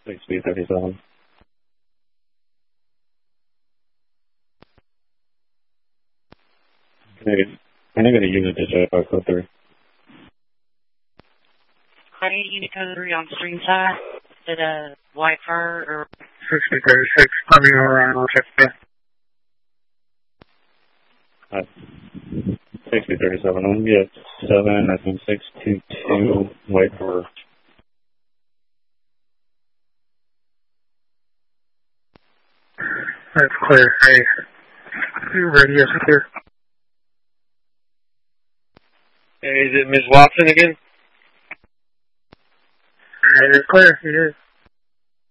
6B37. Can I get a unit digit 543? I need unit code 3 on stream side. Is it a white fur or 6036, let me know around, I'll check that. 6B37, I'm going to get 7, I think 622, wait for. That's clear. Hey, you ready? Yes, clear. Hey, is it Ms. Watson again? It is clear. It is.